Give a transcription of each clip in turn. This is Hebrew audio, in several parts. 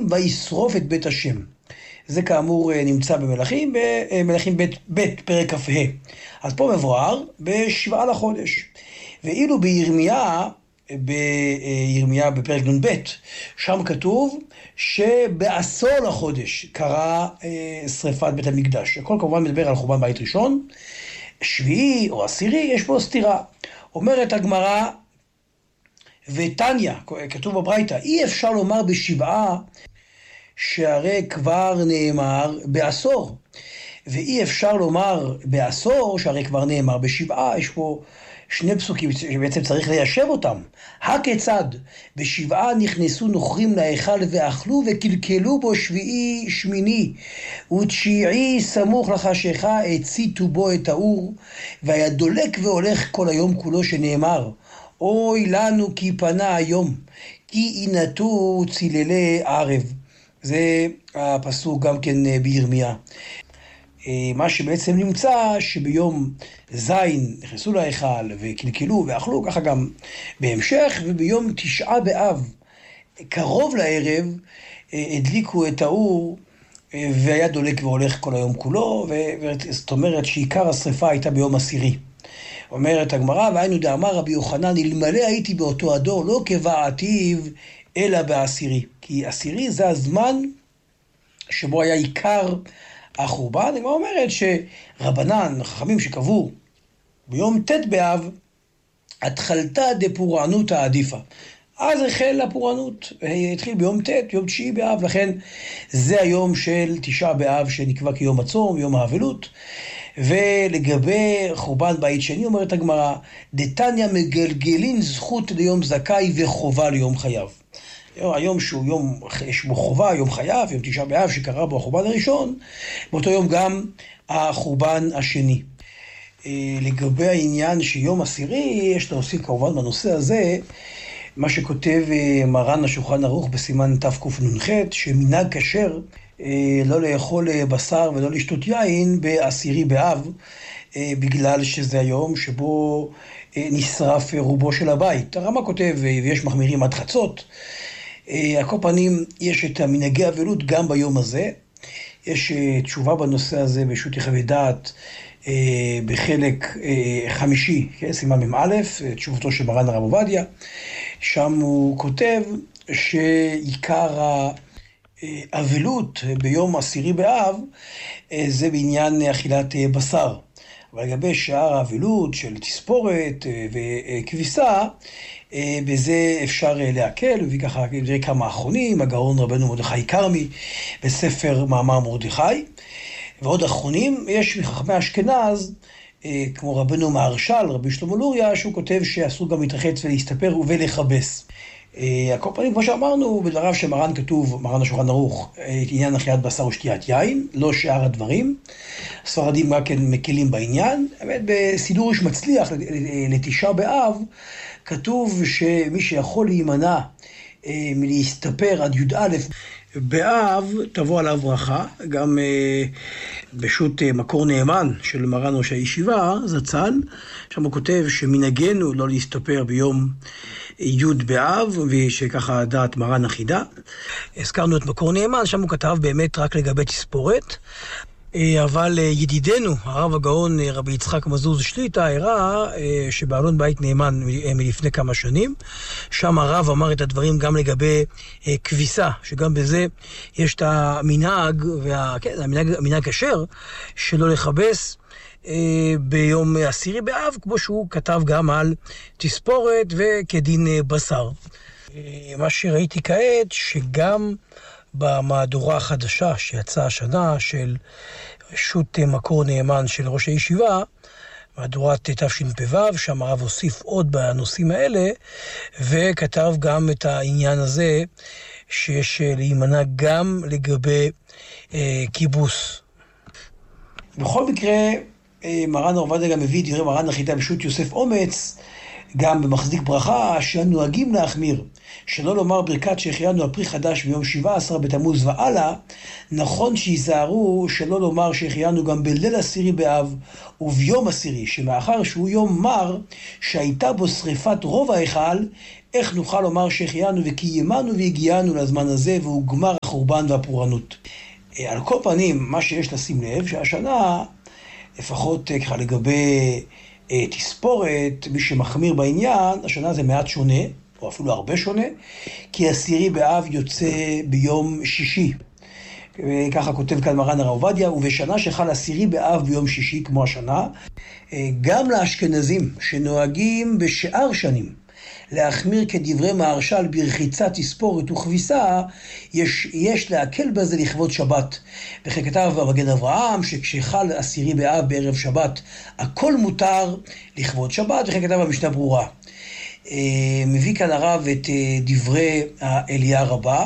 וישרוף את בית השם. זה כאמור נמצא במלכים, במלכים ב' פרק כ"ה. אז פה מבואר בשבעה לחודש. ואילו בירמיה בפרק נ"ב, שם כתוב שבעשור לחודש קרה שריפת בית המקדש. הכל כמובן מדבר על חורבן בית ראשון. שביעי או עשירי, יש פה סתירה. אומרת הגמרא, ותניא, כתוב בברייתא, אי אפשר לומר בשבעה שהרי כבר נאמר בעשור. ואי אפשר לומר בעשור שהרי כבר נאמר בשבעה. יש פה שני פסוקים שבעצם צריך ליישב אותם. הכיצד? בשבעה נכנסו נוכרים להיכל ואכלו וקלקלו בו שביעי שמיני ותשיעי סמוך לחשיכה הציתו בו את האור והיה דולק והולך כל היום כולו שנאמר אוי לנו כי פנה היום כי יינטו ציללי ערב. זה הפסוק גם כן בירמיה. מה שבעצם נמצא שביום זין נכנסו להיכל וקלקלו ואכלו, ככה גם בהמשך, וביום תשעה באב קרוב לערב הדליקו את האור והיה דולק והולך כל היום כולו, זאת אומרת שעיקר השריפה הייתה ביום עשירי. אומרת הגמרא, והיינו דאמר רבי יוחנן, אלמלא הייתי באותו הדור לא כבעתיו אלא בעשירי. כי עשירי זה הזמן שבו היה עיקר החורבן. היא אומרת שרבנן, חכמים שקבעו ביום ט' באב, התחלתה דפורענות העדיפה. אז החל הפורענות, התחיל ביום ט', יום תשיעי באב, לכן זה היום של תשעה באב שנקבע כיום הצום, יום האבלות. ולגבי חורבן בית שני, אומרת הגמרא, דתניא מגלגלין זכות ליום זכאי וחובה ליום חייו. היום שהוא יום, יש בו חובה, יום חייו, יום תשעה באב שקרה בו החורבן הראשון, באותו יום גם החורבן השני. לגבי העניין שיום עשירי, יש להוסיף כמובן בנושא הזה, מה שכותב מרן השולחן ערוך בסימן תקנ"ח, שמנהג כשר לא לאכול בשר ולא לשתות יין בעשירי באב, בגלל שזה היום שבו נשרף רובו של הבית. הרמ"א כותב, ויש מחמירים עד חצות, על כל פנים יש את המנהגי אבלות גם ביום הזה. יש תשובה בנושא הזה בשו"ת יחווה דעת בחלק חמישי, סימן מ"א, תשובתו של מרן הרב עובדיה. שם הוא כותב שעיקר האבלות ביום עשירי באב זה בעניין אכילת בשר. אבל לגבי שאר האבלות של תספורת וכביסה, בזה אפשר להקל, וככה נראה כמה אחרונים, הגאון רבנו מרדכי כרמי בספר מאמר מרדכי, ועוד אחרונים, יש מחכמי אשכנז, כמו רבנו מהרש"ל, רבי שלמה לוריה, שהוא כותב שאסור גם להתרחץ ולהסתפר ולכבס. על כל פנים, כמו שאמרנו, בדבריו של מרן כתוב, מרן השולחן ערוך, עניין אכילת בשר ושתיית יין, לא שאר הדברים. הספרדים רק מקלים בעניין. באמת, בסידור איש מצליח לתשעה באב, כתוב שמי שיכול להימנע מלהסתפר עד י"א באב, תבוא עליו ברכה. גם בשו"ת מקור נאמן של מרן ראש הישיבה, זצ"ל, שם הוא כותב שמנהגנו לא להסתפר ביום י' באב, ושככה דעת מרן אחידה. הזכרנו את מקור נאמן, שם הוא כתב באמת רק לגבי תספורת, אבל ידידנו, הרב הגאון רבי יצחק מזוז שליט"א, הראה שבעלון בית נאמן מלפני כמה שנים, שם הרב אמר את הדברים גם לגבי כביסה, שגם בזה יש את המנהג, המנהג כשר, שלא לכבס ביום עשירי באב, כמו שהוא כתב גם על תספורת וכדין בשר. מה שראיתי כעת, שגם במהדורה החדשה שיצאה השנה של שו"ת מקור נאמן של ראש הישיבה, מהדורת תשפ"ו, שם הרב הוסיף עוד בנושאים האלה, וכתב גם את העניין הזה שיש להימנע גם לגבי כיבוס. בכל מקרה, מרן הרב עובדיה גם מביא דברי מרן אחידה בשו"ת יוסף אומץ, גם במחזיק ברכה שנוהגים להחמיר, שלא לומר ברכת שהחיינו על פרי חדש ביום 17 בתמוז והלאה, נכון שיזהרו שלא לומר שהחיינו גם בליל עשירי באב וביום עשירי, שמאחר שהוא יום מר שהייתה בו שריפת רוב ההיכל, איך נוכל לומר שהחיינו וקיימנו והגיענו לזמן הזה והוא גמר החורבן והפורענות. על כל פנים, מה שיש לשים לב, שהשנה, לפחות ככה לגבי תספורת, מי שמחמיר בעניין, השנה זה מעט שונה, או אפילו הרבה שונה, כי עשירי באב יוצא ביום שישי. ככה כותב כאן מרן הרב עובדיה, ובשנה שחל עשירי באב ביום שישי כמו השנה, גם לאשכנזים שנוהגים בשאר שנים, להחמיר כדברי מהרש"ל ברחיצת תספורת וכביסה, יש להקל בזה לכבוד שבת. וכן כתב במגן אברהם שכשחל עשירי באב בערב שבת הכל מותר לכבוד שבת, וכן כתב במשנה ברורה. מביא כאן הרב את דברי האליה רבה,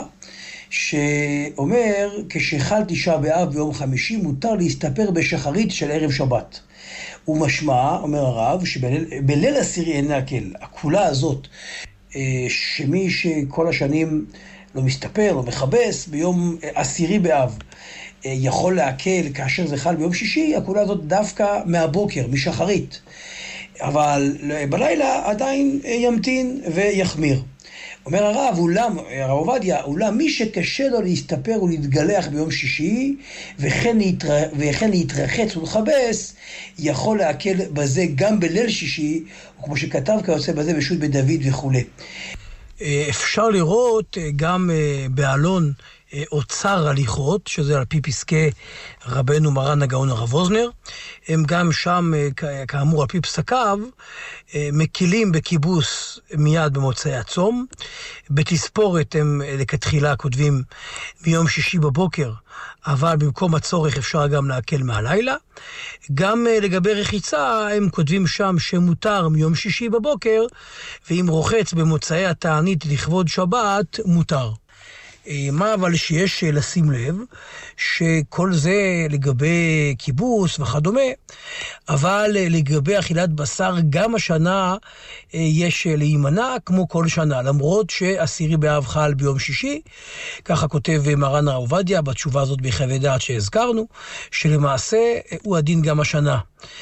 שאומר כשחל תשעה באב ביום חמישי מותר להסתפר בשחרית של ערב שבת. ומשמע, אומר הרב, שבליל עשירי אין להקל. הכולה הזאת, שמי שכל השנים לא מסתפר, לא מכבס, ביום עשירי באב יכול להקל כאשר זה חל ביום שישי, הכולה הזאת דווקא מהבוקר, משחרית. אבל בלילה עדיין ימתין ויחמיר. אומר הרב, הרב עובדיה, אולם מי שקשה לו להסתפר ולהתגלח ביום שישי, וכן להתרחץ ולכבס, יכול להקל בזה גם בליל שישי, וכמו שכתב כיוצא בזה בשו"ת בית דוד וכו'. אפשר לראות גם בעלון אוצר הליכות, שזה על פי פסקי רבנו מרן הגאון הרב ווזנר. הם גם שם, כאמור על פי פסקיו, מקילים בכיבוס מיד במוצאי הצום. בתספורת הם לכתחילה כותבים מיום שישי בבוקר, אבל במקום הצורך אפשר גם להקל מהלילה. גם לגבי רחיצה הם כותבים שם שמותר מיום שישי בבוקר, ואם רוחץ במוצאי התענית לכבוד שבת מותר. מה אבל שיש לשים לב, שכל זה לגבי כיבוס וכדומה, אבל לגבי אכילת בשר גם השנה יש להימנע כמו כל שנה, למרות שעשירי באב חל ביום שישי. ככה כותב מרן הרב עובדיה בתשובה הזאת בחוות דעת שהזכרנו, שלמעשה הוא הדין גם השנה.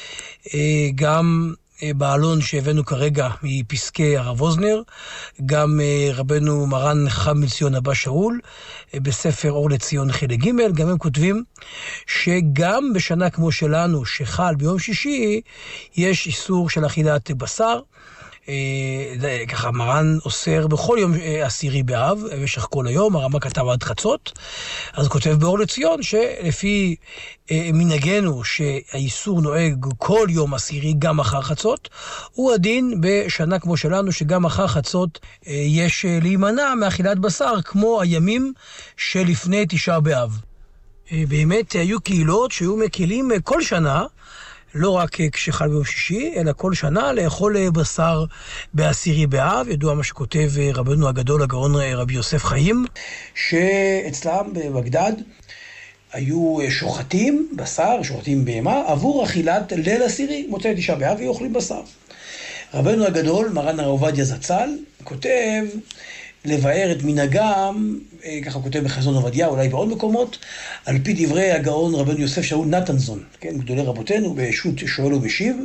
גם בעלון שהבאנו כרגע מפסקי הרב ווזנר, גם רבנו מרן חם מציון אבא שאול, בספר אור לציון חלק ג', גם הם כותבים שגם בשנה כמו שלנו, שחל ביום שישי, יש איסור של אכילת בשר. ככה מרן אוסר בכל יום עשירי באב, במשך כל היום, הרמ"א כתב עד חצות. אז כותב באור לציון שלפי מנהגנו שהאיסור נוהג כל יום עשירי גם אחר חצות, הוא הדין בשנה כמו שלנו שגם אחר חצות יש להימנע מאכילת בשר כמו הימים שלפני תשעה באב. באמת היו קהילות שהיו מקילים כל שנה, לא רק כשחל ביום שישי, אלא כל שנה לאכול בשר בעשירי באב. ידוע מה שכותב רבנו הגדול הגאון רבי יוסף חיים, שאצלם בבגדד היו שוחטים בשר, שוחטים בהמה, עבור אכילת ליל עשירי, מוצאי תשעה באב, ואוכלים בשר. רבנו הגדול, מרן הרב עובדיה זצ"ל, כותב לבאר את מנהגם, ככה כותב בחזון עובדיה, אולי בעוד מקומות, על פי דברי הגאון רבנו יוסף שאול נתנזון, כן, גדולי רבותינו, בשו"ת שואל ומשיב,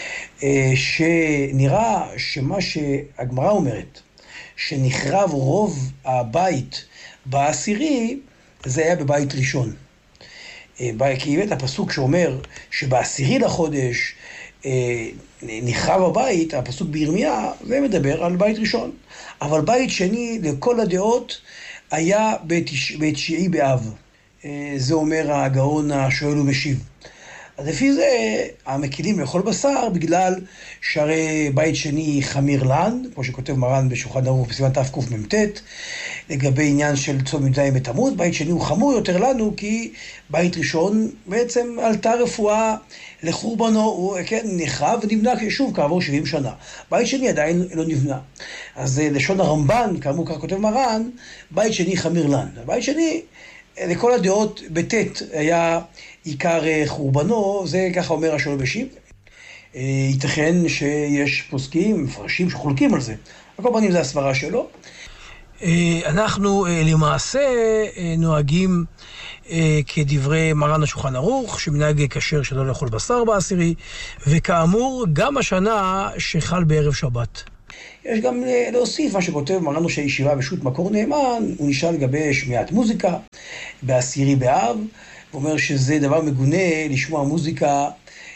שנראה שמה שהגמרא אומרת, שנחרב רוב הבית בעשירי, זה היה בבית ראשון. כי באמת הפסוק שאומר שבעשירי לחודש נחרב הבית, הפסוק בירמיה, זה מדבר על בית ראשון. אבל בית שני, לכל הדעות, היה בתשיעי באב. זה אומר הגאון השואל ומשיב. אז לפי זה, המקילים לאכול בשר, בגלל שהרי בית שני חמיר לן, כמו שכותב מרן בשולחן ערוך בסימן תקמ"ט, לגבי עניין של צום י"ז בתמוז, בית שני הוא חמור יותר לנו, כי בית ראשון בעצם עלתה רפואה לחורבנו, הוא כן, נחרב ונבנה שוב כעבור 70 שנה. בית שני עדיין לא נבנה. אז לשון הרמב"ן, כאמור כך כותב מרן, בית שני חמיר לן. בית שני, לכל הדעות בט' היה עיקר חורבנו, זה ככה אומר השואל ומשיב. ייתכן שיש פוסקים, מפרשים שחולקים על זה. על כל פנים זה הסברה שלו. אנחנו למעשה נוהגים כדברי מרן השולחן ערוך, שמנהג כשר שלא לאכול בשר בעשירי, וכאמור גם השנה שחל בערב שבת. יש גם להוסיף מה שכותב מרן ראש הישיבה בשו"ת מקור נאמן, הוא נשאל לגבי שמיעת מוזיקה בעשירי באב, הוא אומר שזה דבר מגונה לשמוע מוזיקה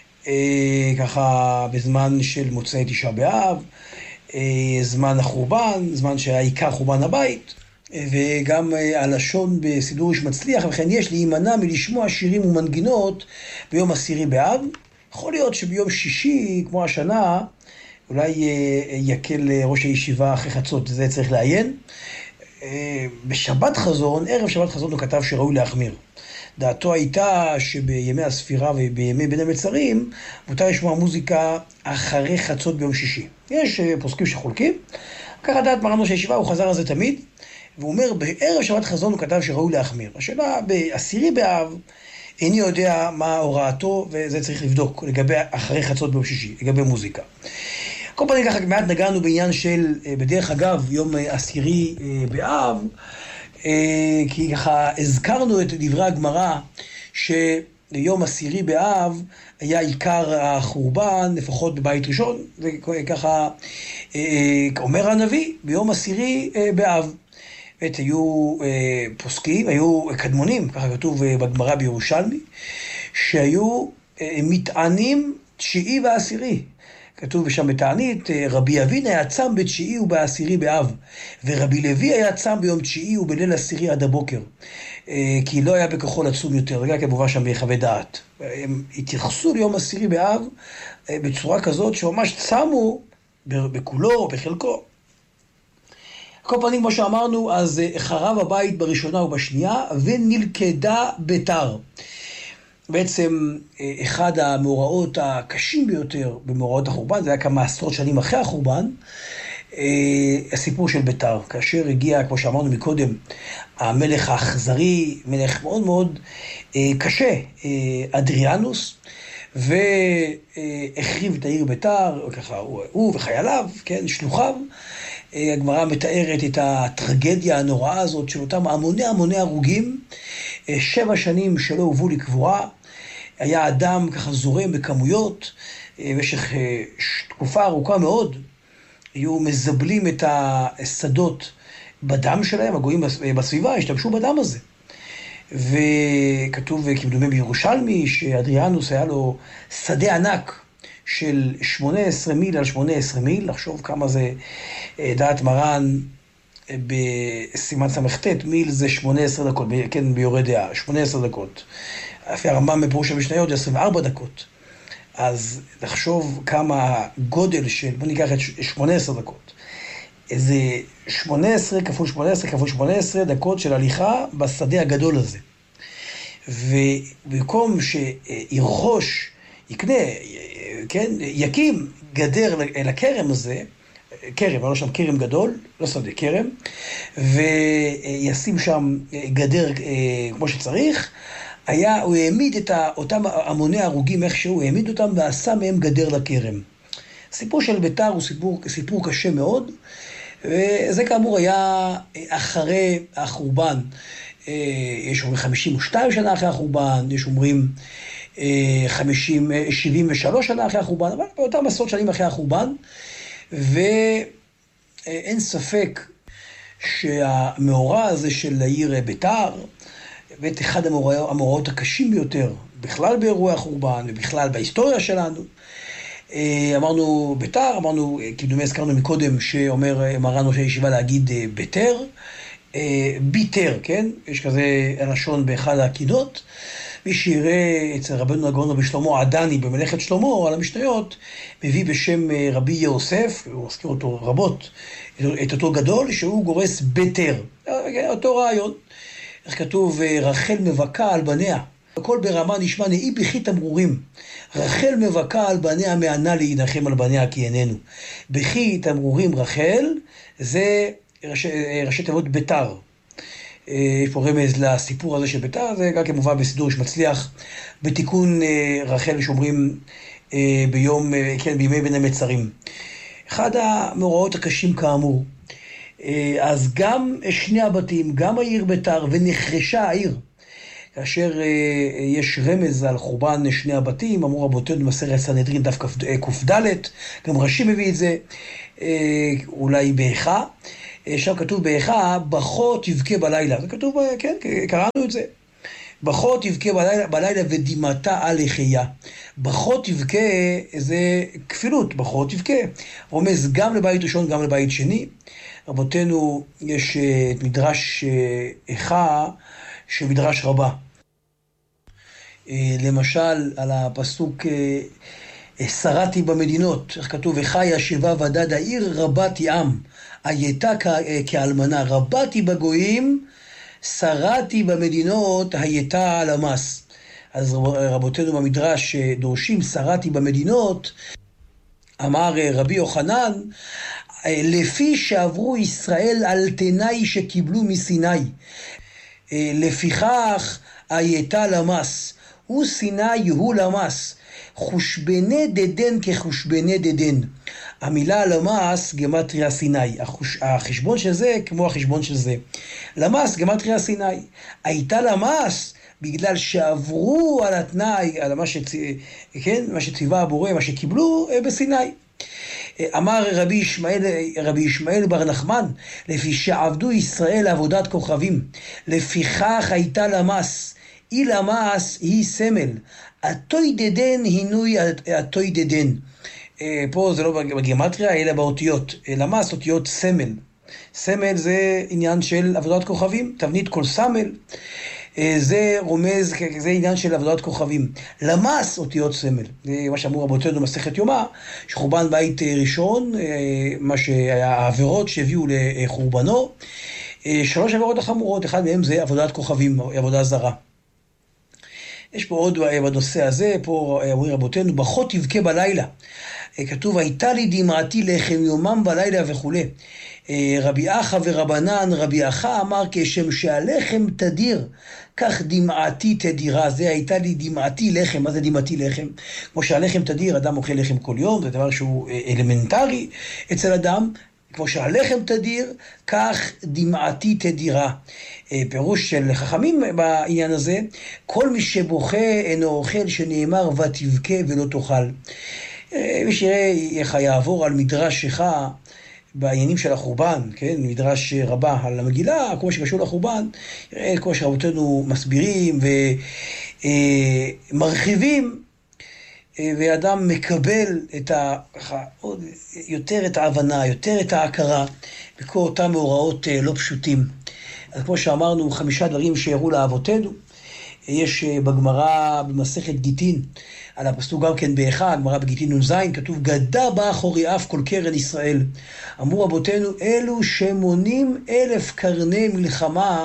ככה בזמן של מוצאי תשעה באב, זמן החורבן, זמן שהעיקר חורבן הבית, וגם הלשון בסידור איש מצליח, וכן יש להימנע מלשמוע שירים ומנגינות ביום עשירי באב. יכול להיות שביום שישי, כמו השנה, אולי יקל ראש הישיבה אחרי חצות, זה צריך לעיין. בשבת חזון, ערב שבת חזון הוא כתב שראוי להחמיר. דעתו הייתה שבימי הספירה ובימי בין המצרים, מותר לשמוע מוזיקה אחרי חצות ביום שישי. יש פוסקים שחולקים, ככה דעת מרן ראש הישיבה, הוא חזר על זה תמיד, והוא אומר, בערב שבת חזון הוא כתב שראוי להחמיר. השאלה, בעשירי באב, איני יודע מה הוראתו, וזה צריך לבדוק לגבי אחרי חצות ביום שישי, לגבי מוזיקה. כל פעם ככה מעט נגענו בעניין של, בדרך אגב, יום עשירי באב, כי ככה הזכרנו את דברי הגמרא שיום עשירי באב היה עיקר החורבן, לפחות בבית ראשון, וככה אומר הנביא, ביום עשירי באב. היו פוסקים, היו קדמונים, ככה כתוב בגמרא בירושלמי, שהיו מטענים תשיעי ועשירי. כתוב שם בתענית, רבי אבין היה צם בתשיעי ובעשירי באב, ורבי לוי היה צם ביום תשיעי ובליל עשירי עד הבוקר, כי לא היה בכוחו לצום יותר, וגם כמובן שם בחוות דעת. הם התייחסו ליום עשירי באב בצורה כזאת שממש צמו בכולו, בחלקו. כל פנים, כמו שאמרנו, אז חרב הבית בראשונה ובשנייה, ונלכדה ביתר. בעצם אחד המאורעות הקשים ביותר במאורעות החורבן, זה היה כמה עשרות שנים אחרי החורבן, הסיפור של ביתר. כאשר הגיע, כמו שאמרנו מקודם, המלך האכזרי, מלך מאוד מאוד קשה, אדריאנוס, והחריב את העיר ביתר, ככה הוא וחייליו, כן, שלוחיו. הגמרא מתארת את הטרגדיה הנוראה הזאת של אותם המוני הרוגים, 7 שנים שלא הובאו לקבורה, היה אדם ככה זורם בכמויות, במשך תקופה ארוכה מאוד, היו מזבלים את השדות בדם שלהם, הגויים בסביבה השתמשו בדם הזה. וכתוב כמדומה בירושלמי שאדריאנוס היה לו שדה ענק של 18 מיל על 18 מיל, לחשוב כמה זה דעת מרן בסימן סמכת, מיל זה 18 דקות, כן, ביורי דעה, 18 דקות. לפי הרמב"ם בפירוש המשניות זה 24 דקות. אז לחשוב כמה גודל של, בוא ניקח את 18 דקות. איזה 18 כפול 18 כפול 18 דקות של הליכה בשדה הגדול הזה. ובמקום שירכוש, יקנה, כן, יקים גדר לכרם הזה, כרם, לא שם כרם גדול, לא שדה, כרם, וישים שם גדר כמו שצריך, הוא העמיד את אותם המוני הרוגים איכשהו, העמיד אותם ועשה מהם גדר לכרם. הסיפור של ביתר הוא סיפור קשה מאוד, וזה כאמור היה אחרי החורבן. יש אומרים 52 שנה אחרי החורבן, יש אומרים 73 שנה אחרי החורבן, אבל באותם עשרות שנים אחרי החורבן, ואין ספק שהמאורע הזה של העיר ביתר, ואת אחד המאורעות הקשים ביותר, בכלל באירועי החורבן ובכלל בהיסטוריה שלנו. אמרנו ביתר, אמרנו, כדומה הזכרנו מקודם, שאומר מרן ראש הישיבה להגיד ביתר, ביתר, כן? יש כזה לשון באחד הקינות. מי שיראה אצל רבנו הגאון רבי שלמה עדני במלאכת שלמה על המשניות, מביא בשם רבי יוסף, הוא מזכיר אותו רבות, את אותו גדול שהוא גורס ביתר. אותו רעיון. איך כתוב, רחל מבכה על בניה. הכל ברמה נשמע נאי בכי תמרורים. רחל מבכה על בניה מענה להינחם על בניה כי איננו. בכי תמרורים רחל, זה ראשי תיבות ביתר. יש פה רמז לסיפור הזה של ביתר, זה גם כמובן בסידור שמצליח בתיקון רחל שאומרים בימי בין המצרים. אחד המאורעות הקשים כאמור. אז גם שני הבתים, גם העיר ביתר, ונחרשה העיר. כאשר יש רמז על חורבן שני הבתים, אמרו רבותינו במסכת סנהדרין דף ק"ד, גם רש"י מביא את זה, אולי באיכה, שם כתוב באיכה, בכו תבכה בלילה. זה כתוב, כן, קראנו את זה. בכו תבכה בלילה ודמעתה על לחייה. בכו תבכה זה כפילות, בכו תבכה. רומז גם לבית ראשון, גם לבית שני. רבותינו יש מדרש איכה של מדרש רבה. למשל, על הפסוק שרתי במדינות, איך כתוב, איכה ישבה ודד העיר רבתי עם, הייתה כאלמנה, רבתי בגויים, שרתי במדינות, הייתה על המס. אז רבותינו במדרש דורשים שרתי במדינות, אמר רבי יוחנן, לפי שעברו ישראל על תנאי שקיבלו מסיני, לפיכך הייתה למס, הוא סיני הוא למס, חושבני דדן כחושבני דדן. המילה למס גמטריה סיני, החשבון של זה כמו החשבון של זה. למס גמטריה סיני, הייתה למס בגלל שעברו על התנאי, על מה שציווה הבורא, מה שקיבלו בסיני. אמר רבי ישמעאל בר נחמן, לפי שעבדו ישראל עבודת כוכבים, לפיכך הייתה למס, אי למס היא סמל, התוי דדן הינוי התוי דדן. פה זה לא בגימטריה אלא באותיות, למס אותיות סמל. סמל זה עניין של עבודת כוכבים, תבנית כל סמל. זה רומז, זה עניין של עבודת כוכבים. למס אותיות סמל. זה מה שאמרו רבותינו במסכת יומא, שחורבן בית ראשון, מה שהעבירות שהביאו לחורבנו, 3 עבירות החמורות, אחד מהם זה עבודת כוכבים, עבודה זרה. יש פה עוד בנושא הזה, פה אומרים רבותינו, בכו תבכה בלילה. כתוב, הייתה לי דמעתי לחם יומם בלילה וכו'. רבי אחא ורבנן, רבי אחא אמר, כשם שהלחם תדיר, כך דמעתי תדירה. זה הייתה לי דמעתי לחם. מה זה דמעתי לחם? כמו שהלחם תדיר, אדם אוכל לחם כל יום, זה דבר שהוא אלמנטרי אצל אדם. כמו שהלחם תדיר, כך דמעתי תדירה. פירוש של חכמים בעניין הזה, כל מי שבוכה אינו אוכל, שנאמר ותבכה ולא תאכל. מי שיראה איך יעבור על מדרש איכה בעניינים של החורבן, כן? מדרש רבה על המגילה, כל מה שקשור לחורבן, יראה כל שרבותינו מסבירים ומרחיבים, ואדם מקבל יותר את ההבנה, יותר את ההכרה, בכל אותם מאורעות לא פשוטים. אז כמו שאמרנו, 5 דברים שהראו לאבותינו, יש בגמרא במסכת גיטין, על הפסוק גם כן באיכה, הגמרא בגיטין נ"ז, כתוב, גדע בא אחורי אף כל קרן ישראל. אמרו רבותינו, אלו 80,000 קרני מלחמה,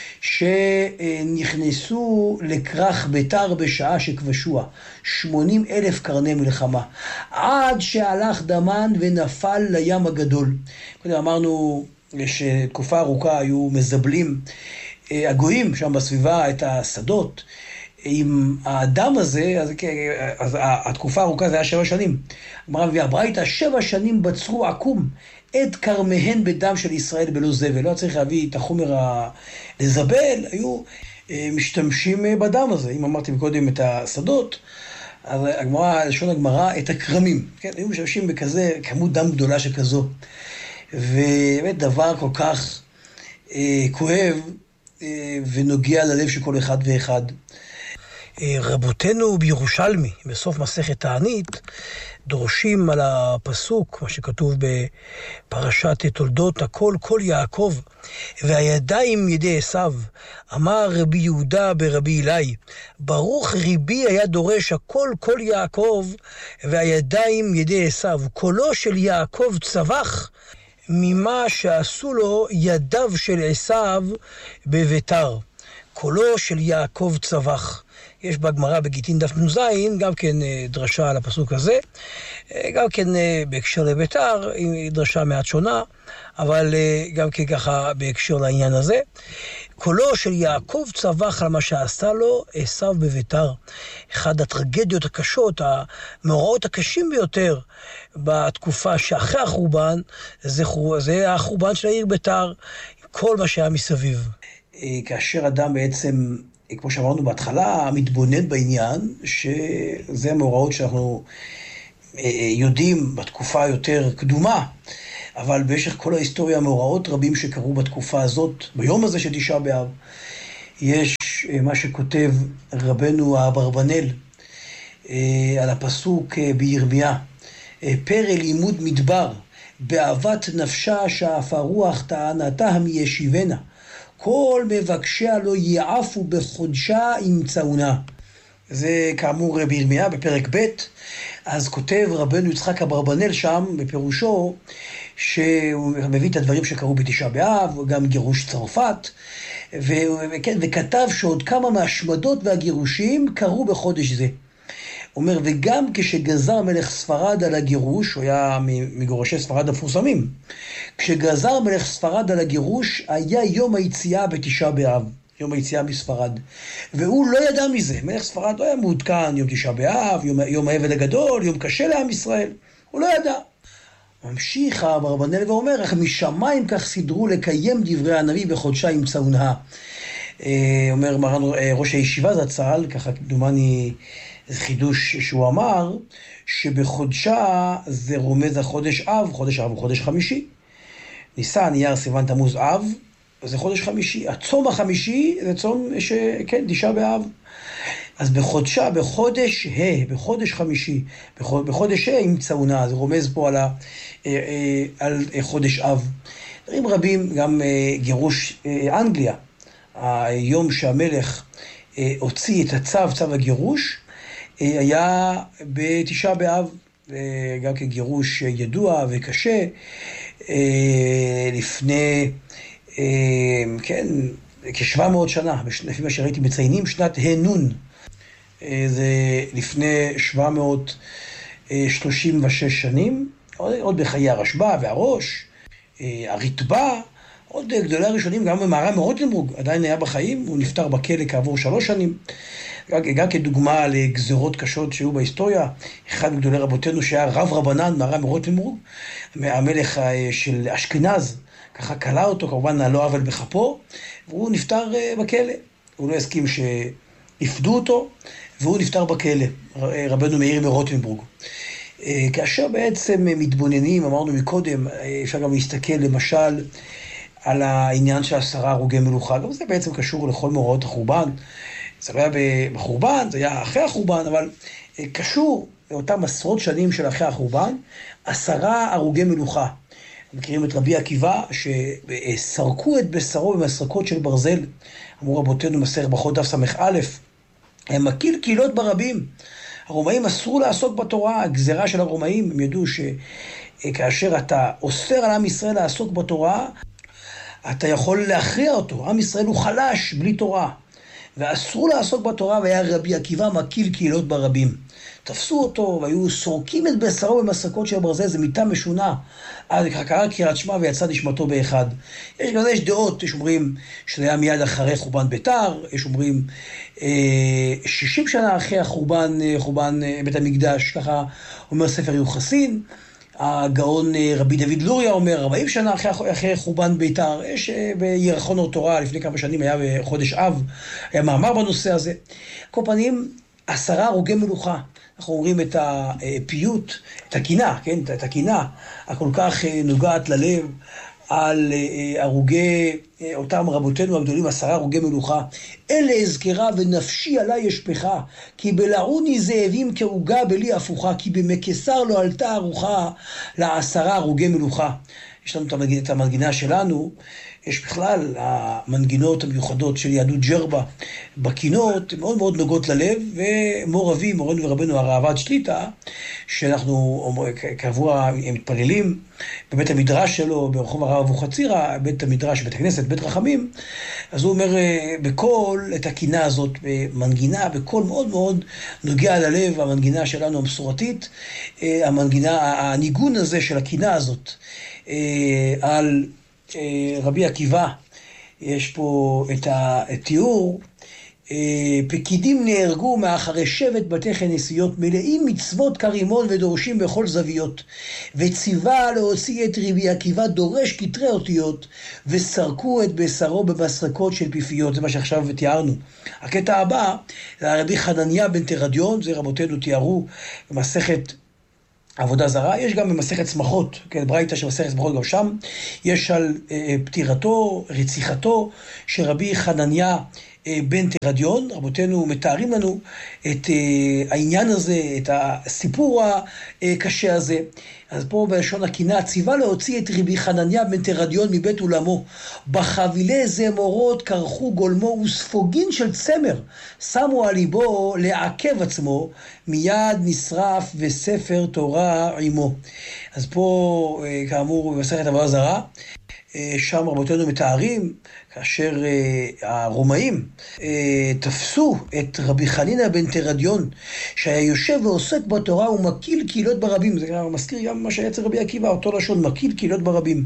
שנכנסו לכרך ביתר בשעה שכבשוה. 80,000 קרני מלחמה. עד שהלך דמן ונפל לים הגדול. קודם אמרנו שתקופה ארוכה היו מזבלים הגויים שם בסביבה את השדות. עם האדם הזה, אז התקופה הארוכה זה היה 7 שנים. אמרה מביאה ברייתא, 7 שנים בצרו עקום את כרמיהן בדם של ישראל בלא זבל. לא צריך להביא את החומר לזבל, היו משתמשים בדם הזה. אם אמרתי קודם את השדות, אז הגמרא, לשון הגמרא, את הכרמים. כן? היו משתמשים בכזה, כמות דם גדולה שכזו. ובאמת דבר כל כך כואב ונוגע ללב של כל אחד ואחד. רבותינו בירושלמי, בסוף מסכת תענית, דורשים על הפסוק, מה שכתוב בפרשת תולדות, הכל כל יעקב, והידיים ידי עשיו. אמר רבי יהודה ברבי אלי, ברוך ריבי היה דורש הכל כל יעקב, והידיים ידי עשיו. קולו של יעקב צבח ממה שעשו לו ידיו של עשיו בביתר. קולו של יעקב צווח. יש בגמרא בגיטין דף נ"ז גם כן דרשה על הפסוק הזה, גם כן בהקשר לביתר, דרשה מעט שונה, אבל גם כן ככה בהקשר לעניין הזה. קולו של יעקב צווח על מה שעשה לו עשיו בביתר. אחד הטרגדיות הקשות, המאורעות הקשים ביותר בתקופה שאחרי החורבן, זה החורבן של העיר ביתר, כל מה שהיה מסביב. כאשר אדם בעצם, כמו שאמרנו בהתחלה, מתבונן בעניין, שזה המאורעות שאנחנו יודעים בתקופה יותר קדומה, אבל במשך כל ההיסטוריה, מאורעות רבים שקרו בתקופה הזאת, ביום הזה של תשעה באב, יש מה שכותב רבנו אברבנאל על הפסוק בירמיה, פרא לימוד מדבר, באהבת נפשה שאף הרוח טענתה מישיבנה, כל מבקשיה לא יעפו בחודשה ימצאונה. זה כאמור בירמיה בפרק ב'. אז כותב רבנו יצחק אברבנאל שם בפירושו, שהוא מביא את הדברים שקרו בתשעה באב, גם גירוש צרפת, וכתב שעוד כמה מהשמדות והגירושים קרו בחודש זה. אומר, וגם כשגזר מלך ספרד על הגירוש, הוא היה מגורשי ספרד המפורסמים, כשגזר מלך ספרד על הגירוש, היה יום היציאה בתשעה באב, יום היציאה מספרד, והוא לא ידע מזה. מלך ספרד לא היה מעודכן, יום תשעה באב, יום העבד הגדול, יום קשה לעם ישראל, הוא לא ידע. ממשיך אברבנאל ואומר, אך משמיים כך סידרו לקיים דברי הנביא בחודשה ימצאונה. אומר מרן ראש הישיבה זצ"ל, ככה כמדומני זה חידוש שהוא אמר, שבחודשה זה רומז החודש אב, חודש אב הוא חודש חמישי. ניסן, אייר, סיוון, תמוז, אב, זה חודש חמישי. הצום החמישי זה צום כן, תשעה באב. אז בחודשה, בחודש בחודש חמישי, בחודש ימצאונה, זה רומז פה על חודש אב. דברים רבים, גם גירוש אנגליה, היום שהמלך הוציא את צו הגירוש, היה בתשעה באב, גם כגירוש ידוע וקשה, לפני, כן, כ-700 שנה, לפי מה שראיתי מציינים, שנת הנון, זה לפני 736 שנים, עוד בחיי הרשב"א והראש, הרתב"א, עוד גדולי הראשונים, גם במהר"ם מרוטנבורג, עדיין היה בחיים, הוא נפטר בכלא כעבור 3 שנים. גם כדוגמה לגזרות קשות שהיו בהיסטוריה, אחד מגדולי רבותינו שהיה רב רבנן, מהר"ם מרוטנבורג, המלך של אשכנז, ככה קלה אותו, כמובן לא עוול בכפו, והוא נפטר בכלא. הוא לא הסכים שיפדו אותו, והוא נפטר בכלא, רבנו מאיר מרוטנבורג. כאשר בעצם מתבוננים, אמרנו מקודם, אפשר גם להסתכל למשל על העניין של 10 הרוגי מלוכה, גם זה בעצם קשור לכל מאורעות החורבן. זה לא היה בחורבן, זה היה אחרי החורבן, אבל קשור לאותם עשרות שנים של אחרי החורבן, 10 הרוגי מלוכה. מכירים את רבי עקיבא, שסרקו את בשרו במסרקות של ברזל, אמרו רבותינו מסכת ברכות דף ס"א, הם מקיל קהילות ברבים. הרומאים אסרו לעסוק בתורה, הגזרה של הרומאים, הם ידעו שכאשר אתה אוסר על עם ישראל לעסוק בתורה, אתה יכול להכריע אותו. עם ישראל הוא חלש בלי תורה. ואסרו לעסוק בתורה, והיה רבי עקיבא מקיל קהילות ברבים. תפסו אותו והיו סורקים את בשרו במסרקות של ברזל, זה מיתה משונה. אז קרא קריאת שמע ויצא נשמתו באחד. יש דעות, יש אומרים שזה היה מיד אחרי חורבן ביתר, יש אומרים 60 שנה אחרי חורבן בית המקדש, ככה אומר ספר יוחסין. הגאון רבי דוד לוריה אומר 40 שנה אחרי חורבן ביתר. יש בירחון אור תורה לפני כמה שנים, היה בחודש אב, היה מאמר בנושא הזה. כל פנים, 10 הרוגי מלוכה. אנחנו אומרים את הפיוט, את הקינה, כן? את הקינה הכל כך נוגעת ללב על הרוגי אותם רבותינו הגדולים, 10 הרוגי מלוכה. אלה אזכרה ונפשי עלי ישפכה, כי בלעוני זאבים כעוגה בלי הפוכה, כי במקסר לא עלתה ארוחה ל10 הרוגי מלוכה. יש לנו את המנגינה שלנו, יש בכלל המנגינות המיוחדות של יהדות ג'רבה בקינות, מאוד מאוד נוגעות ללב, ומור אבי, מורנו ורבנו הרעב"ד שליט"א, שאנחנו קבוע מתפללים בבית המדרש שלו, ברחוב הרב אבוחצירא, בית המדרש, בית הכנסת, בית רחמים, אז הוא אומר בקול את הקינה הזאת, במנגינה, בקול מאוד מאוד נוגע ללב, המנגינה שלנו המסורתית, הניגון הזה של הקינה הזאת, על רבי עקיבא, יש פה את התיאור, פקידים נהרגו מאחרי שבט בתי כנסיות, מלאים מצוות כרימון ודורשים בכל זוויות, וציווה להוציא את רבי עקיבא דורש כתרי אותיות, וסרקו את בשרו במסרקות של פיפיות. זה מה שעכשיו תיארנו. הקטע הבא, רבי חנניה בן תרדיון, זה רבותינו תיארו במסכת עבודה זרה, יש גם במסכת שמחות, כן, ברייתא של מסכת שמחות גם שם, יש על פטירתו, רציחתו של רבי חנניה בן תרדיון. רבותינו מתארים לנו את העניין הזה, את הסיפור הקשה הזה. אז פה בלשון הקינה, ציווה להוציא את רבי חנניה בן תרדיון מבית עולמו, בחבילי זמורות קרחו גולמו וספוגין של צמר, שמו על ליבו לעכב עצמו, מיד נשרף וספר תורה עמו. אז פה כאמור במסכת עבודה זרה, שם רבותינו מתארים, כאשר הרומאים תפסו את רבי חנינא בן תרדיון, שהיה יושב ועוסק בתורה ומקיל קהילות ברבים, זה מזכיר גם מה שהיה אצל רבי עקיבא, אותו לשון, מקיל קהילות ברבים,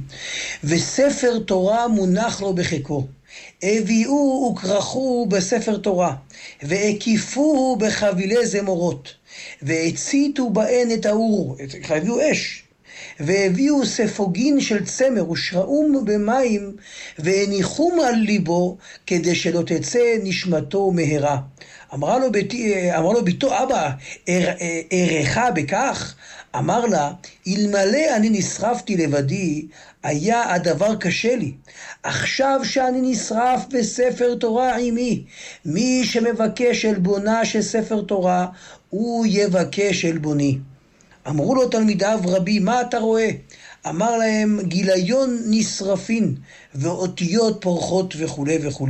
וספר תורה מונח לו בחיקו, הביאו וכרחו בספר תורה, והקיפוהו בחבילי זמורות, והציתו בהן את האור, הביאו אש, והביאו ספוגין של צמר ושרעום במים, והניחום על ליבו כדי שלא תצא נשמתו מהרה. אמר לו ביתו, אבא, ארך בכך? אמר לה, אלמלא אני נשרפתי לבדי, היה הדבר קשה לי. עכשיו שאני נשרף בספר תורה עמי, מי שמבקש עלבונה של ספר תורה, הוא יבקש עלבוני. אמרו לו תלמידיו, רבי, מה אתה רואה? אמר להם, גיליון נשרפין ואותיות פורחות וכו' וכו'.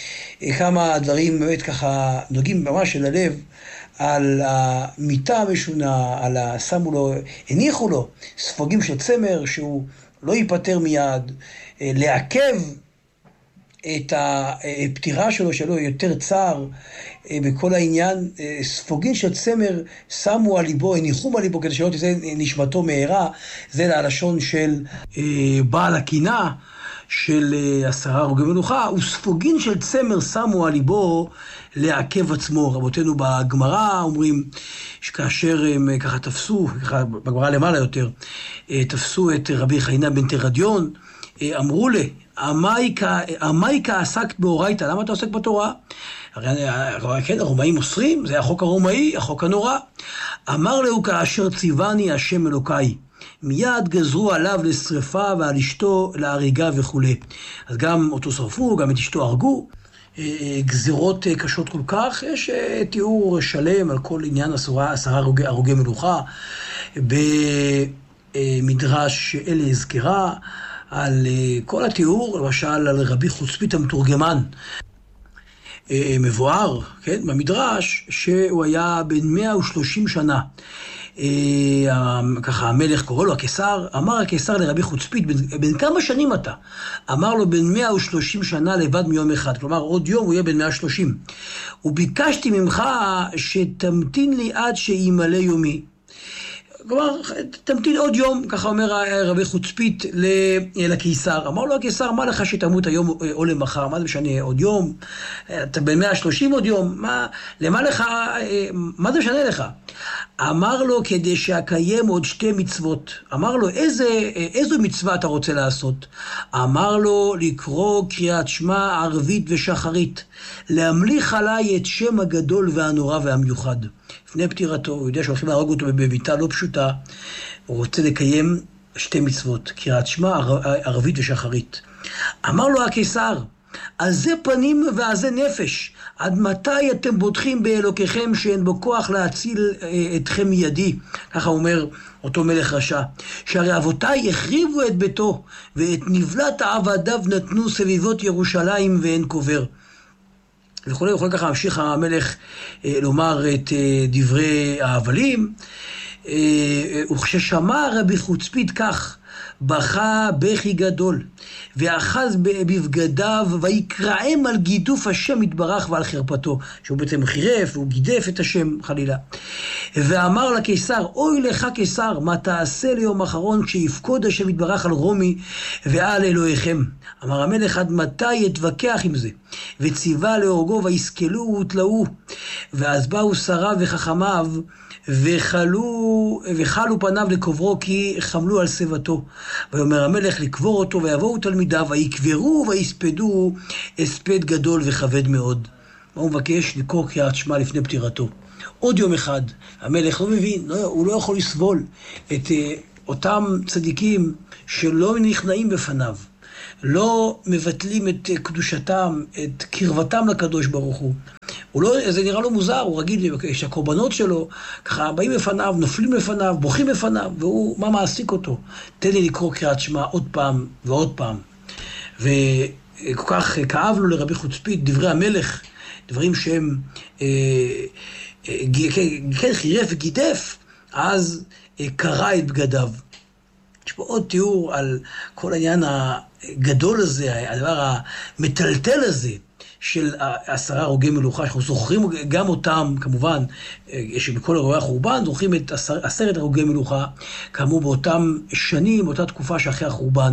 כמה דברים באמת ככה נוגעים ממש אל הלב, על המיטה המשונה, שמו לו, הניחו לו ספוגים של צמר שהוא לא ייפטר מיד, לעכב את הפטירה שלו יותר צער בכל העניין. ספוגין של צמר שמו על ליבו, הניחום על ליבו כדי שלא תצא נשמתו מהרה. זה ללשון של בעל הקינה של 10 הרוגי מלוכה, וספוגין של צמר שמו על ליבו לעכב עצמו. רבותינו בגמרא אומרים שכאשר הם ככה תפסו, ככה בגמרא למעלה יותר, תפסו את רבי חנינא בן תרדיון, אמרו לה, המייקה עסקת באורייתא, למה אתה עוסק בתורה? הרי כן, הרומאים אוסרים, זה החוק הרומאי, החוק הנורא. אמר לו, כאשר ציווני השם אלוקי, מיד גזרו עליו לשרפה ועל אשתו להריגה וכו'. אז גם אותו שרפו, גם את אשתו הרגו. גזירות קשות כל כך, יש תיאור שלם על כל עניין 10 הרוגי מלוכה במדרש אלה הזכרה, על כל התיאור, למשל על רבי חוצפית המתורגמן, מבואר, כן, במדרש, שהוא היה בן 130 שנה. ככה המלך קורא לו הקיסר, אמר הקיסר לרבי חוצפית, בן כמה שנים אתה? אמר לו בן 130 שנה לבד מיום אחד, כלומר עוד יום הוא יהיה בן 130. וביקשתי ממך שתמתין לי עד שימלא יומי. כלומר, תמתין עוד יום, ככה אומר רבי חוצפית לקיסר. אמר לו הקיסר, מה לך שתמות היום או למחר? מה זה משנה עוד יום? אתה בן 130 עוד יום? למה לך? מה זה משנה לך? אמר לו, כדי שאקיים עוד 2 מצוות. אמר לו, איזו מצווה אתה רוצה לעשות? אמר לו, לקרוא קריאת שמע ערבית ושחרית, להמליך עליי את שם הגדול והנורא והמיוחד. לפני פטירתו, הוא יודע שהולכים להרוג אותו בביתה לא פשוטה, הוא רוצה לקיים 2 מצוות, קריאת שמע ערבית ושחרית. אמר לו הקיסר, עזה פנים ועזה נפש, עד מתי אתם בוטחים באלוקיכם שאין בו כוח להציל אתכם מידי? ככה אומר אותו מלך רשע. שהרי אבותיי החריבו את ביתו, ואת נבלת עבדיו נתנו סביבות ירושלים ואין קובר. וכולי ככה המשיך המלך לומר את דברי ההבלים, וכששמע רבי חוצפית כך, בכה בכי גדול, ואחז בבגדיו, ויקרעם על גידוף השם יתברך ועל חרפתו, שהוא בעצם חירף, והוא גידף את השם חלילה. ואמר לקיסר, אוי לך קיסר, מה תעשה ליום אחרון כשיפקוד השם יתברך על רומי ועל אלוהיכם? אמר המלך, עד מתי אתווכח עם זה? וציווה להורגו ויסכלו ותלאו. ואז באו שריו וחכמיו, וחלו פניו לקוברו, כי חמלו על סבתו. ויאמר המלך לקבור אותו, ויבואו תלמידיו, ויקברו ויספדו הספד גדול וכבד מאוד. מה הוא מבקש? לקרוא קריאת שמע לפני פטירתו. עוד יום אחד, המלך לא מבין, הוא לא יכול לסבול את אותם צדיקים שלא נכנעים בפניו, לא מבטלים את קדושתם, את קרבתם לקדוש ברוך הוא. זה נראה לו מוזר, הוא רגיל שהקורבנות שלו ככה באים לפניו, נופלים לפניו, בוכים לפניו, והוא, מה מעסיק אותו? תן לי לקרוא קריאת שמע עוד פעם ועוד פעם. וכל כך כאב לו לרבי חוצפית דברי המלך, דברים שהם כן חירף וגידף, אז קרע את בגדיו. יש פה עוד תיאור על כל העניין הגדול הזה, הדבר המטלטל הזה, של 10 הרוגי מלוכה, שאנחנו זוכרים גם אותם, כמובן, שבכל אירועי החורבן, זוכרים את 10 הרוגי מלוכה, כאמור באותם שנים, באותה תקופה שאחרי החורבן.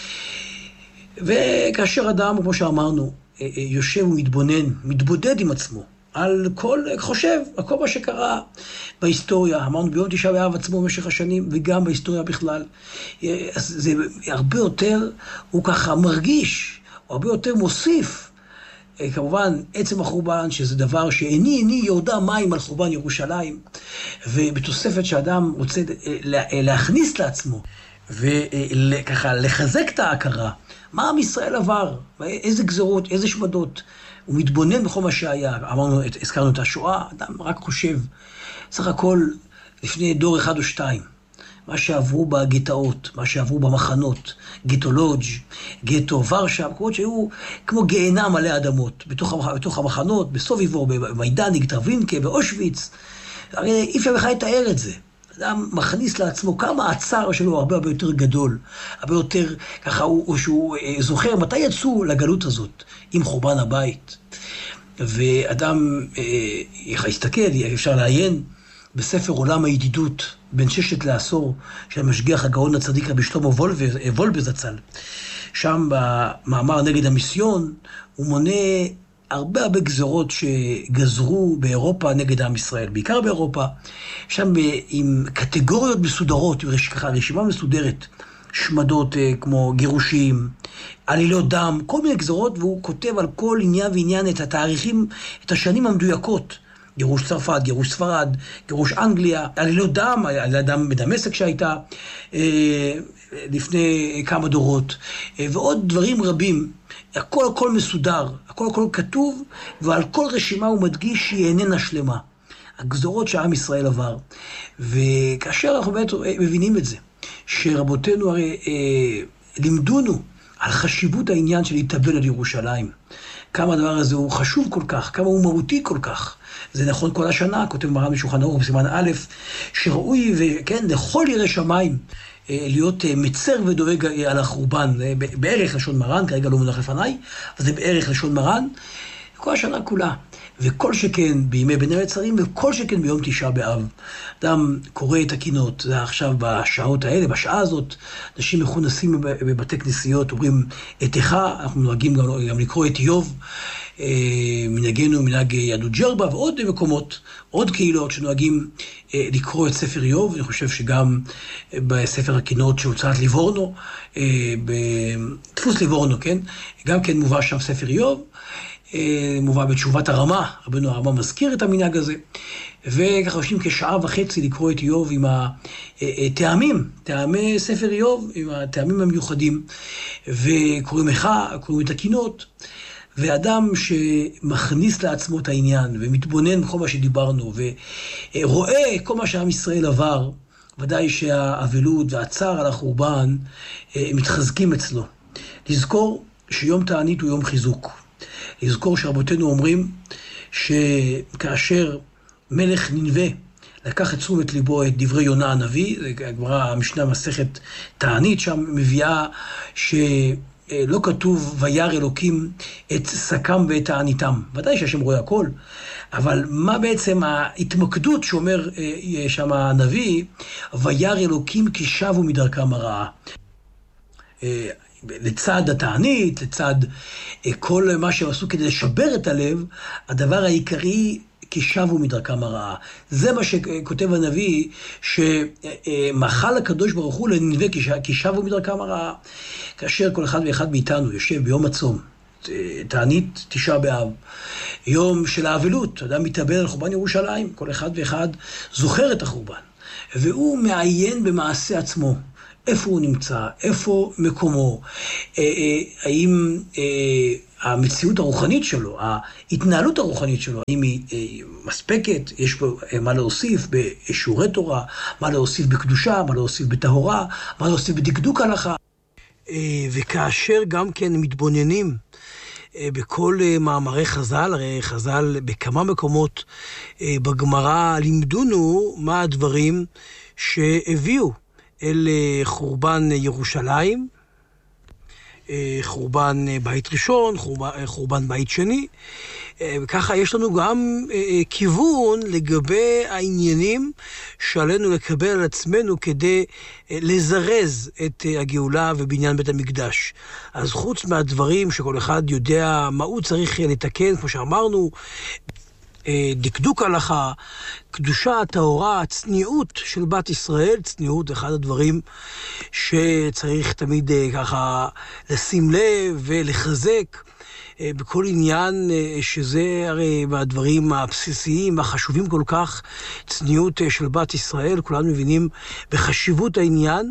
וכאשר אדם, כמו שאמרנו, יושב ומתבונן, מתבודד עם עצמו, על חושב, על כל מה שקרה בהיסטוריה, אמרנו ביום תשעה באב עצמו במשך השנים, וגם בהיסטוריה בכלל, אז זה הרבה יותר, הוא ככה מרגיש, הוא הרבה יותר מוסיף, כמובן, עצם החורבן, שזה דבר שעיני יורדה מים על חורבן ירושלים, ובתוספת שאדם רוצה להכניס לעצמו, וככה לחזק את ההכרה, מה עם ישראל עבר, איזה גזרות, איזה שמדות, הוא מתבונן בכל מה שהיה, הזכרנו את השואה, אדם רק חושב, סך הכל לפני דור 1 או 2, מה שעברו בגטאות, מה שעברו במחנות, גטו לודג', גטו ורשה, מקומות שהיו כמו גיהנם מלא אדמות, בתוך המחנות, בסוביבור, במיידניק, טרווינקה, באושוויץ, הרי אי אפשר בכלל לתאר את זה. אדם מכניס לעצמו כמה הצער שלו הרבה יותר גדול, הרבה יותר ככה, שהוא זוכר מתי יצאו לגלות הזאת, עם חורבן הבית. ואדם יסתכל, אפשר לעיין, בספר עולם הידידות, בין 6 לעשור, של המשגיח הגאון הצדיק רבי שלמה וולבה זצ"ל. שם במאמר נגד המיסיון, הוא מונה הרבה גזרות שגזרו באירופה נגד עם ישראל, בעיקר באירופה, שם עם קטגוריות מסודרות, ככה רשימה מסודרת, שמדות כמו גירושים, עלילות דם, כל מיני גזרות, והוא כותב על כל עניין ועניין את התאריכים, את השנים המדויקות, גירוש צרפת, גירוש ספרד, גירוש אנגליה, עלילות דם, עלילות דם בדמשק שהייתה לפני כמה דורות, ועוד דברים רבים. הכל מסודר, הכל כתוב, ועל כל רשימה הוא מדגיש שהיא איננה שלמה. הגזרות שהעם ישראל עבר. וכאשר אנחנו באמת מבינים את זה, שרבותינו הרי לימדונו על חשיבות העניין של להתאבל על ירושלים, כמה הדבר הזה הוא חשוב כל כך, כמה הוא מהותי כל כך. זה נכון כל השנה, כותב מרן בשולחן ערוך בסימן א', שראוי וכן, לכל ירא שמיים, להיות מצר ודואג על החורבן, בערך לשון מרן, כרגע לא מונח לפניי, אבל זה בערך לשון מרן, כל השנה כולה. וכל שכן בימי בין המצרים, וכל שכן ביום תשעה באב. אדם קורא את הקינות, זה עכשיו בשעות האלה, בשעה הזאת, אנשים מכונסים בבתי כנסיות, אומרים את איכה, אנחנו נוהגים גם לקרוא את איוב, מנהגנו מנהג יהדות ג'רבה, ועוד מקומות, עוד קהילות שנוהגים לקרוא את ספר איוב. אני חושב שגם בספר הקינות שהוצאת ליבורנו, בדפוס ליבורנו, כן? גם כן מובא שם ספר איוב. מובא בתשובת הרמה, רבנו הרמה מזכיר את המנהג הזה, וככה יושבים כשעה וחצי לקרוא את איוב עם הטעמים, טעמי ספר איוב, עם הטעמים המיוחדים, וקוראים קוראים את הקינות, ואדם שמכניס לעצמו את העניין, ומתבונן בכל מה שדיברנו, ורואה כל מה שעם ישראל עבר, ודאי שהאבלות והצער על החורבן מתחזקים אצלו. לזכור שיום תענית הוא יום חיזוק. לזכור שרבותינו אומרים שכאשר מלך נינווה לקח את תשומת ליבו את דברי יונה הנביא, הגמרא המשנה מסכת תענית שם מביאה שלא כתוב וירא אלוקים את שקם ואת תעניתם. ודאי שהשם רואה הכל, אבל מה בעצם ההתמקדות שאומר שם הנביא, וירא אלוקים כי שבו מדרכם הרעה. לצד התענית, לצד כל מה שהם עשו כדי לשבר את הלב, הדבר העיקרי כי שבו מדרכם הרעה. זה מה שכותב הנביא, שמחל הקדוש ברוך הוא לנינווה כי שבו מדרכם הרעה. כאשר כל אחד ואחד מאיתנו יושב ביום הצום, תענית תשעה באב, יום של האבלות, אדם מתאבל על חורבן ירושלים, כל אחד ואחד זוכר את החורבן, והוא מעיין במעשה עצמו. איפה הוא נמצא, איפה מקומו, האם המציאות הרוחנית שלו, ההתנהלות הרוחנית שלו, האם היא מספקת, יש פה מה להוסיף בשיעורי תורה, מה להוסיף בקדושה, מה להוסיף בטהרה, מה להוסיף בדקדוק הלכה. וכאשר גם כן מתבוננים בכל מאמרי חז"ל, הרי חז"ל בכמה מקומות בגמרא לימדונו מה הדברים שהביאו אל חורבן ירושלים, חורבן בית ראשון, חורבן בית שני, וככה יש לנו גם כיוון לגבי העניינים שעלינו לקבל על עצמנו כדי לזרז את הגאולה ובניין בית המקדש. אז חוץ מהדברים שכל אחד יודע מה הוא צריך לתקן, כמו שאמרנו, דקדוק הלכה, קדושה, טהרה, צניעות של בת ישראל, צניעות אחד הדברים שצריך תמיד ככה לשים לב ולחזק בכל עניין, שזה הרי מהדברים הבסיסיים והחשובים כל כך, צניעות של בת ישראל, כולנו מבינים בחשיבות העניין,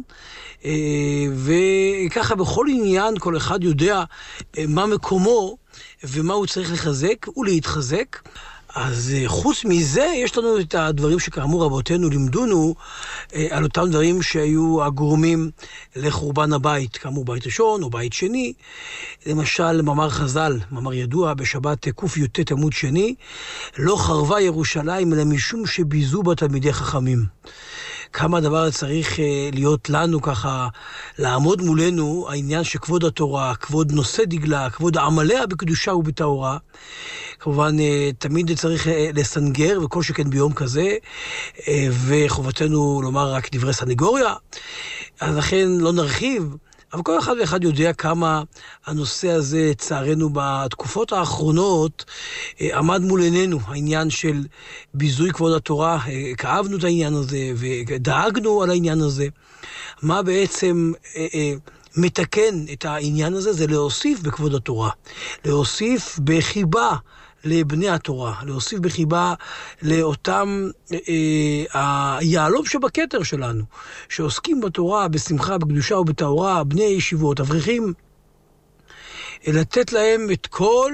וככה בכל עניין כל אחד יודע מה מקומו ומה הוא צריך לחזק ולהתחזק. אז חוץ מזה, יש לנו את הדברים שכאמור רבותינו לימדונו, על אותם דברים שהיו הגורמים לחורבן הבית, כאמור בית ראשון או בית שני. למשל, מאמר חז"ל, מאמר ידוע בשבת ק"י"ט עמוד שני, לא חרבה ירושלים אלא משום שביזו בה תלמידי חכמים. כמה הדבר צריך להיות לנו ככה, לעמוד מולנו העניין שכבוד התורה, כבוד נושא דגלה, כבוד העמליה בקדושה ובטהרה. כמובן תמיד צריך לסנגר, וכל שכן ביום כזה, וחובתנו לומר רק דברי סנגוריה, אז לכן לא נרחיב, אבל כל אחד ואחד יודע כמה הנושא הזה, צערנו בתקופות האחרונות, עמד מול עינינו, העניין של ביזוי כבוד התורה, כאבנו את העניין הזה, ודאגנו על העניין הזה. מה בעצם מתקן את העניין הזה? זה להוסיף בכבוד התורה, להוסיף בחיבה לבני התורה, להוסיף בחיבה לאותם היעלום שבכתר שלנו, שעוסקים בתורה, בשמחה, בקדושה ובטהרה, בני ישיבות, אברכים, לתת להם את כל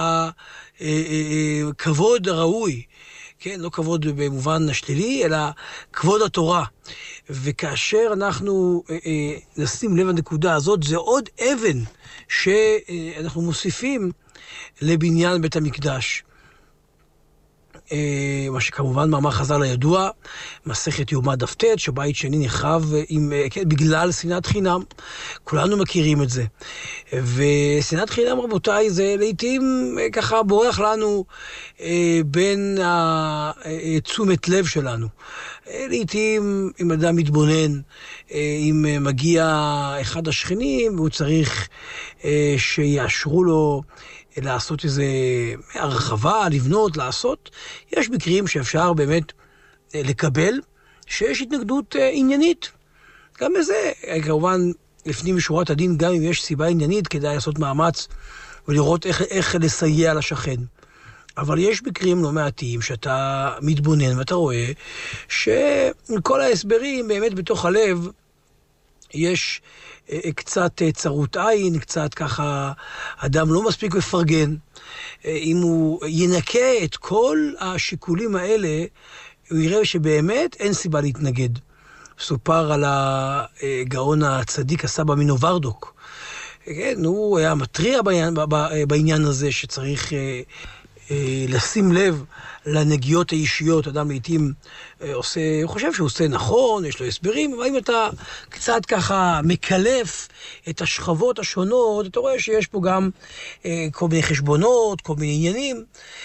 הכבוד הראוי, כן, לא כבוד במובן השלילי, אלא כבוד התורה. וכאשר אנחנו נשים לב לנקודה הזאת, זה עוד אבן שאנחנו מוסיפים לבניין בית המקדש. מה שכמובן מאמר חז"ל הידוע, מסכת יומא דף ט', שבית שני נחרב בגלל שנאת חינם. כולנו מכירים את זה. ושנאת חינם, רבותיי, זה לעתים ככה בורח לנו בין תשומת לב שלנו. לעתים אם אדם מתבונן, אם מגיע אחד השכנים והוא צריך שיאשרו לו לעשות איזה הרחבה, לבנות, לעשות. יש מקרים שאפשר באמת לקבל שיש התנגדות עניינית. גם בזה, כמובן, לפנים משורת הדין, גם אם יש סיבה עניינית, כדאי לעשות מאמץ ולראות איך לסייע לשכן. אבל יש מקרים לא מעטים שאתה מתבונן ואתה רואה שכל ההסברים באמת בתוך הלב יש קצת צרות עין, קצת ככה אדם לא מספיק מפרגן. אם הוא ינקה את כל השיקולים האלה, הוא יראה שבאמת אין סיבה להתנגד. סופר על הגאון הצדיק הסבא מנוברדוק. כן, הוא היה מטריע בעניין הזה שצריך לשים לב לנגיעות האישיות. אדם לעתים חושב שהוא עושה נכון, יש לו הסברים, אבל אם אתה קצת ככה מקלף את השכבות השונות, אתה רואה שיש פה גם כל מיני חשבונות, כל מיני עניינים.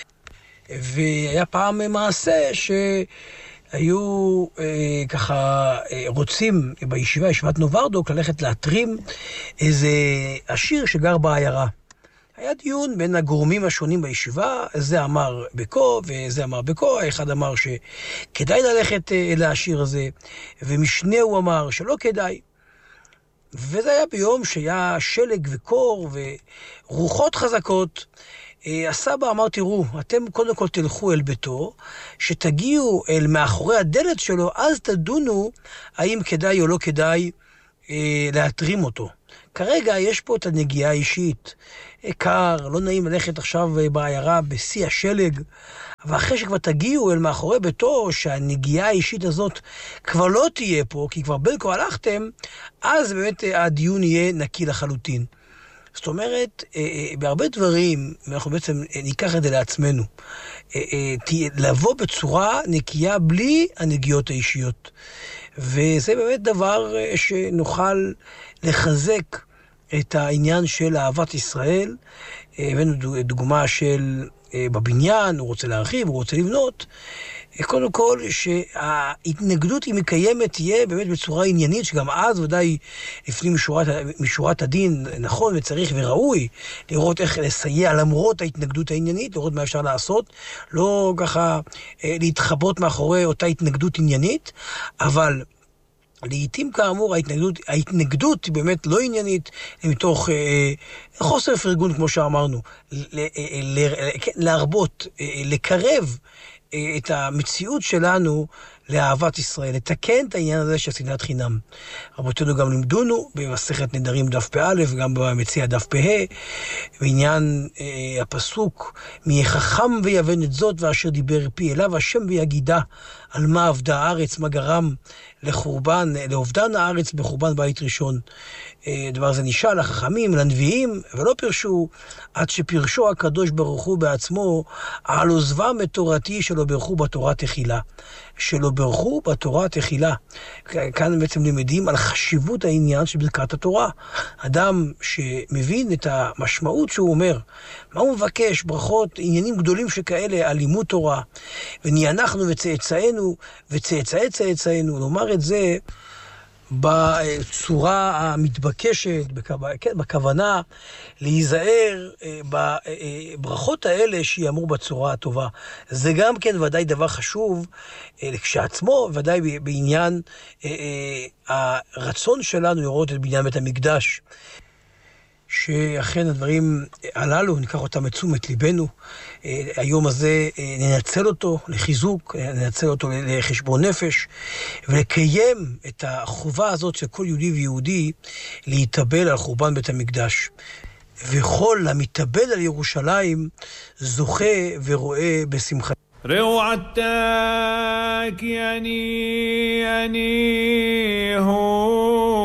והיה פעם מעשה שהיו ככה רוצים בישיבה, ישיבת נוברדוק, ללכת להתרים איזה עשיר שגר בעיירה. היה דיון בין הגורמים השונים בישיבה, זה אמר בקו וזה אמר בקו, האחד אמר שכדאי ללכת לעשיר הזה, ומשנהו אמר שלא כדאי. וזה היה ביום שהיה שלג וקור ורוחות חזקות. הסבא אמר, תראו, אתם קודם כל תלכו אל ביתו, שתגיעו אל מאחורי הדלת שלו, אז תדונו האם כדאי או לא כדאי להתרים אותו. כרגע יש פה את הנגיעה האישית. קר, לא נעים ללכת עכשיו בעיירה בשיא השלג, ואחרי שכבר תגיעו אל מאחורי ביתו, שהנגיעה האישית הזאת כבר לא תהיה פה, כי כבר בין כה הלכתם, אז באמת הדיון יהיה נקי לחלוטין. זאת אומרת, בהרבה דברים, אנחנו בעצם ניקח את זה לעצמנו, לבוא בצורה נקייה בלי הנגיעות האישיות. וזה באמת דבר שנוכל לחזק את העניין של אהבת ישראל. הבאנו דוגמה של בבניין, הוא רוצה להרחיב, הוא רוצה לבנות. קודם כל, שההתנגדות אם היא קיימת תהיה באמת בצורה עניינית, שגם אז ודאי לפנים משורת הדין נכון וצריך וראוי לראות איך לסייע למרות ההתנגדות העניינית, לראות מה אפשר לעשות, לא ככה להתחבות מאחורי אותה התנגדות עניינית, אבל לעתים כאמור ההתנגדות היא באמת לא עניינית, מתוך חוסר פרגון כמו שאמרנו, להרבות, לקרב את המציאות שלנו לאהבת ישראל, לתקן את העניין הזה של שנאת חינם. רבותינו גם לימדונו במסכת נדרים דף פ"א וגם במציע דף פ"ה, בעניין הפסוק, מי חכם ויבן את זאת ואשר דיבר פי אליו השם ויגידה, על מה עבדה הארץ, מה גרם לחורבן, לאובדן הארץ בחורבן בית ראשון. דבר זה נשאל לחכמים, לנביאים, ולא פרשו, עד שפרשו הקדוש ברוך הוא בעצמו, על עוזבם את תורתי שלא ברכו בתורה תחילה. שלא ברכו בתורה תחילה. כאן בעצם למדים על חשיבות העניין של ברכת התורה. אדם שמבין את המשמעות שהוא אומר, מה הוא מבקש, ברכות, עניינים גדולים שכאלה, על לימוד תורה, ונהיה אנחנו וצאצאינו וצאצאי צאצאינו, לומר את זה בצורה המתבקשת, בכוונה להיזהר בברכות האלה שיאמרו בצורה הטובה. זה גם כן ודאי דבר חשוב כשעצמו, ודאי בעניין הרצון שלנו לראות את בניין בית המקדש. שאכן הדברים הללו, ניקח אותם לתשומת ליבנו, היום הזה ננצל אותו לחיזוק, ננצל אותו לחשבון נפש, ולקיים את החובה הזאת של כל יהודי ויהודי להתאבל על חורבן בית המקדש. וכל המתאבל על ירושלים זוכה ורואה בשמחה. ראו עתק אני הוא